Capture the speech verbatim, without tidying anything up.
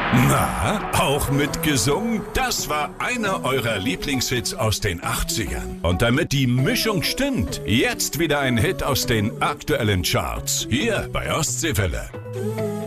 Na, auch mitgesungen? Das war einer eurer Lieblingshits aus den achtzigern. Und damit die Mischung stimmt, jetzt wieder ein Hit aus den aktuellen Charts. Hier bei Ostseewelle.